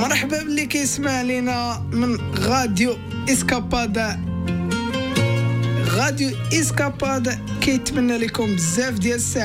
مرحبا باللي كيسمع لينا من راديو اسكابادا. راديو اسكابادا كيتمنى لكم بزاف ديال الساعات